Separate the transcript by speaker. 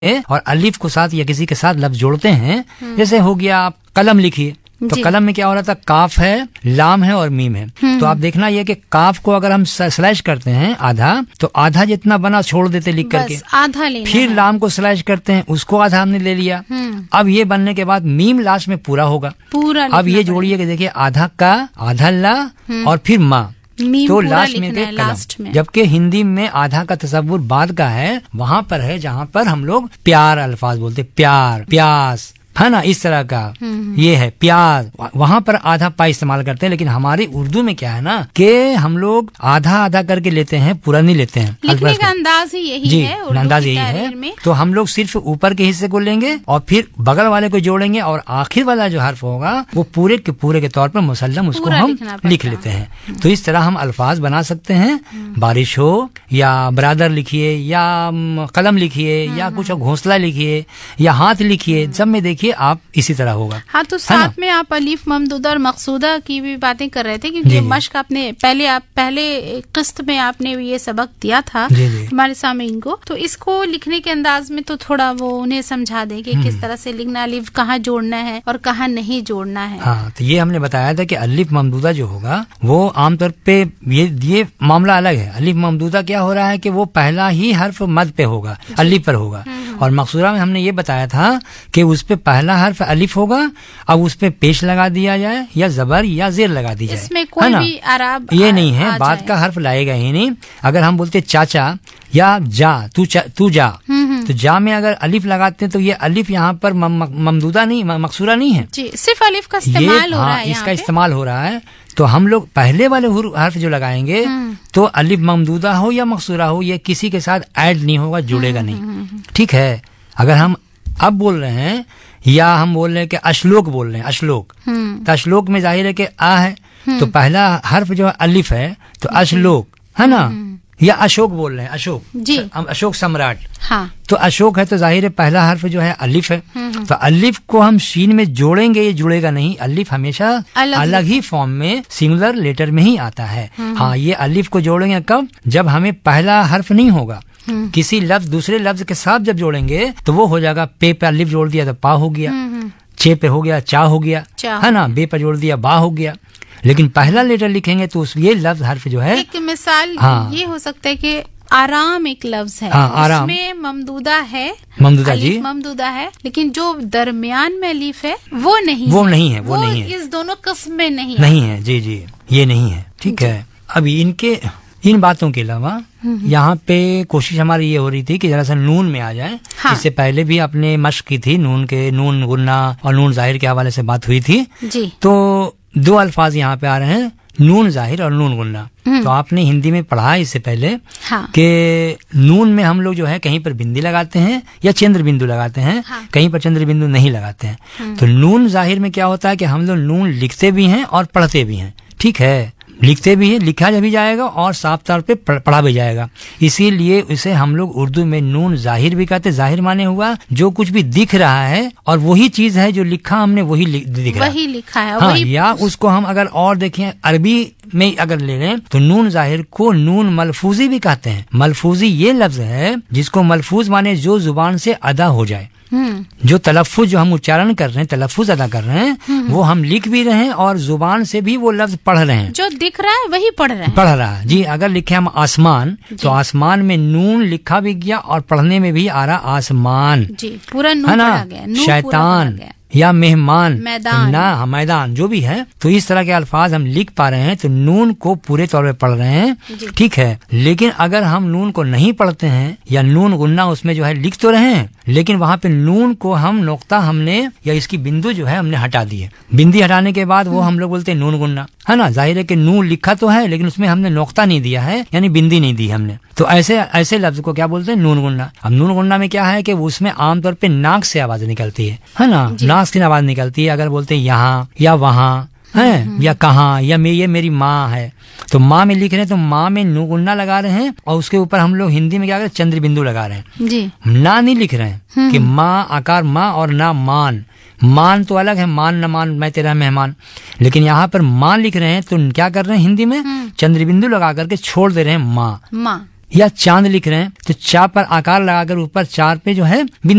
Speaker 1: और अलिफ को साथ या किसी के साथ लफ्ज जोड़ते हैं, जैसे हो गया आप कलम लिखिए, तो कलम में क्या हो रहा था, काफ है, लाम है और मीम है। तो आप देखना ये कि काफ को अगर हम स्लैश करते हैं आधा, तो आधा जितना बना छोड़ देते लिख करके,
Speaker 2: आधा लेना
Speaker 1: फिर
Speaker 2: है।
Speaker 1: लाम को स्लैश करते हैं, उसको आधा हमने ले लिया। अब ये बनने के बाद मीम लास्ट में पूरा होगा।
Speaker 2: पूरा
Speaker 1: अब ये जोड़िए कि देखिए आधा का, आधा ला और फिर माँ, तो लास्ट में के कलम। जबकि हिंदी में आधा का तसव्वुर बाद का है, वहाँ पर है जहाँ पर हम लोग प्यार अल्फाज बोलते, प्यार, प्यास, है ना, इस तरह का ये है प्यार, वहाँ पर आधा पा इस्तेमाल करते हैं। लेकिन हमारी उर्दू में क्या है ना कि हम लोग आधा आधा करके लेते हैं, पूरा नहीं लेते हैं।
Speaker 2: लिखने का अंदाज ही यही है,
Speaker 1: अंदाज यही है। तो हम लोग सिर्फ ऊपर के हिस्से को लेंगे और फिर बगल वाले को जोड़ेंगे और आखिर वाला जो हर्फ होगा वो पूरे के तौर पर मुसल्लम उसको हम लिख लेते हैं। तो इस तरह हम अल्फाज बना सकते हैं। बारिश हो या बरादर लिखिए या कलम लिखिए या कुछ घोंसला लिखिए या हाथ लिखिए, सब में देखिए आप इसी तरह होगा।
Speaker 2: हाँ, तो साथ में आप अलीफ ममदूदा और मकसूदा की भी बातें कर रहे थे, क्योंकि मश्क आपने पहले किस्त में आपने ये सबक दिया था हमारे सामईन को, तो इसको लिखने के अंदाज में तो थोड़ा वो उन्हें समझा दें कि किस तरह से लिखना, अलीफ कहाँ जोड़ना है और कहाँ नहीं जोड़ना है।
Speaker 1: हाँ, तो ये हमने बताया था कि अलीफ ममदूदा जो होगा वो आमतौर पे ये मामला अलग है। अलीफ ममदूदा क्या हो रहा है कि वो पहला ही हर्फ मद पे होगा, अलीफ पर होगा, और मकसूरा में हमने ये बताया था कि उस पे पहला हर्फ अलिफ होगा, अब उस पे पेश लगा दिया जाए या जबर या जेर लगा दी जाए,
Speaker 2: इसमें कोई भी आराब
Speaker 1: ये नहीं है, बाद का हर्फ लाएगा ही नहीं। अगर हम बोलते चाचा या जा, तू जा, तो जा में अगर अलिफ लगाते हैं तो ये अलिफ यहाँ पर ममदूदा नहीं, मकसूरा नहीं है
Speaker 2: जी, सिर्फ अलिफ का इस्तेमाल हो रहा है,
Speaker 1: इसका इस्तेमाल हो रहा है। तो हम लोग पहले वाले हर्फ जो लगाएंगे तो अलिफ ममदूदा हो या मकसूरा हो, ये किसी के साथ ऐड नहीं होगा, जुड़ेगा नहीं, ठीक है। अगर हम अब बोल रहे हैं या हम बोल रहे हैं कि अश्लोक बोल रहे हैं, अश्लोक, तो अश्लोक में जाहिर है कि आ है, तो पहला हर्फ जो है अलिफ है, तो अश्लोक है ना। या अशोक बोल रहे हैं, अशोक जी, अशोक सम्राट,
Speaker 2: हाँ,
Speaker 1: तो अशोक है तो जाहिर है पहला हर्फ जो है अलिफ है, तो अलिफ को हम शीन में जोड़ेंगे, ये जुड़ेगा नहीं। अलिफ हमेशा अलग ही फॉर्म में सिंगुलर लेटर में ही आता है। हाँ, ये अलिफ को जोड़ेंगे कब, जब हमें पहला हर्फ नहीं होगा, किसी लफ्ज दूसरे लफ्ज के साथ जब जोड़ेंगे तो वो हो जाएगा, पे पे अलिफ जोड़ दिया तो पा हो गया, चे पे हो गया चा हो गया, है ना, बे पे जोड़ दिया बा हो गया। लेकिन पहला लेटर लिखेंगे तो उस ये लफ्ज हर्फ जो है,
Speaker 2: एक मिसाल ये हो सकता है कि आराम एक लफ्ज है,
Speaker 1: आराम
Speaker 2: उसमें ममदूदा है,
Speaker 1: ममदूदा जी,
Speaker 2: ममदूदा है, लेकिन जो दरमियान में अलीफ है वो नहीं है,
Speaker 1: वो नहीं है,
Speaker 2: इस दोनों किस्म में नहीं
Speaker 1: है, जी, ये नहीं है, ठीक है। अभी इन बातों के अलावा यहाँ पे कोशिश हमारी ये हो रही थी कि जरा सा नून में आ जाए। हाँ। इससे पहले भी आपने मश्क की थी, नून गुन्ना और नून जाहिर के हवाले से बात हुई थी
Speaker 2: जी।
Speaker 1: तो दो अल्फाज यहाँ पे आ रहे हैं, नून जाहिर और नून गुन्ना। तो आपने हिंदी में पढ़ा इससे पहले कि नून में हम लोग जो है कहीं पर बिंदी लगाते हैं या चंद्र बिंदु लगाते हैं, कहीं पर चंद्र बिंदु नहीं लगाते हैं। तो नून जाहिर में क्या होता है कि हम लोग नून लिखते भी हैं और पढ़ते भी हैं, ठीक है, लिखते भी है, लिखा भी जाएगा और साफ तौर पे पढ़ा भी जाएगा। इसीलिए इसे हम लोग उर्दू में नून जाहिर भी कहते। जाहिर माने हुआ जो कुछ भी दिख रहा है और वही चीज है जो लिखा हमने वही दिख रहा है,
Speaker 2: वही लिखा है।
Speaker 1: हाँ, या उसको हम अगर और देखें अरबी में अगर ले लें तो नून जाहिर को नून मलफूजी भी कहते हैं। मलफूजी ये लफ्ज है जिसको मलफूज माने जो जुबान से अदा हो जाए, जो तलफ्फुज जो हम उच्चारण कर रहे हैं, तलफ्फुज अदा कर रहे हैं, वो हम लिख भी रहे हैं और जुबान से भी वो लफ्ज पढ़ रहे हैं,
Speaker 2: जो दिख रहा है वही पढ़ रहा है
Speaker 1: जी। अगर लिखे हम आसमान तो आसमान में नून लिखा भी गया और पढ़ने में भी आ रहा आसमान
Speaker 2: जी, पूरा नून पढ़ा गया।
Speaker 1: शैतान या मेहमान, मैदान जो भी है, तो इस तरह के अल्फाज हम लिख पा रहे हैं तो नून को पूरे तौर पे पढ़ रहे हैं, ठीक है। लेकिन अगर हम नून को नहीं पढ़ते हैं या नून गुन्ना उसमें जो है लिख तो रहे हैं, लेकिन वहाँ पे नून को हम नोक्ता हमने या इसकी बिंदु जो है हमने हटा दी है। बिंदी हटाने के बाद वो हम लोग बोलते हैं नून गुन्ना, है ना। जाहिर है कि नून लिखा तो है लेकिन उसमें हमने नोक्ता नहीं दिया है, यानी बिंदी नहीं दी हमने, तो ऐसे लफ्ज को क्या बोलते हैं, नून गुन्ना। अब नून गुन्ना में क्या है कि उसमें आमतौर पे नाक से आवाज निकलती है ना, नाक से आवाज निकलती है। अगर बोलते हैं यहाँ या वहाँ है या कहाँ या ये मेरी माँ है, तो माँ में लिख रहे हैं तो माँ में नून गुन्ना लगा रहे हैं और उसके ऊपर हम लोग हिंदी में क्या कर रहे हैं, चंद्र बिंदु लगा रहे हैं जी। ना नहीं लिख रहे हैं कि माँ आकार माँ और ना मान तो अलग है, मान न मान मैं तेरा मेहमान, लेकिन यहाँ पर माँ लिख रहे हैं तो क्या कर रहे हैं, हिंदी में चंद्र बिंदु लगा करके छोड़ दे रहे हैं माँ। या चांद लिख रहे हैं तो चा पर आकार लगाकर ऊपर चार पे जो है